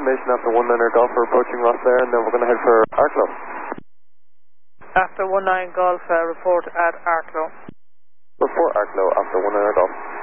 information after 19 Golf for approaching Ross there, and then we're going to head for Arklow. After 19 Golf, report at Arklow. Report Arklow after 19 Golf.